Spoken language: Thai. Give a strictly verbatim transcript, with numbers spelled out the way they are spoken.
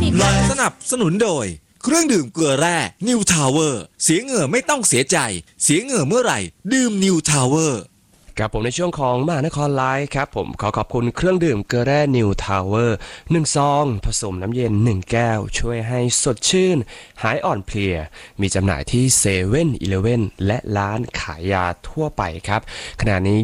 สนับสนุนโดยเครื่องดื่มเกลือแร่ New Tower เสียเหงื่อไม่ต้องเสียใจเสียเหงื่อเมื่อไหร่ดื่ม New Tower ครับผมในช่วงของมหานครไลฟ์ครับผมขอขอบคุณเครื่องดื่มเกลือแร่นิวทาวเวอร์หนึ่งซองผสมน้ำเย็นหนึ่งแก้วช่วยให้สดชื่นหายอ่อนเพลียมีจำหน่ายที่เซเว่นอีเลฟเว่นและร้านขายยาทั่วไปครับขณะนี้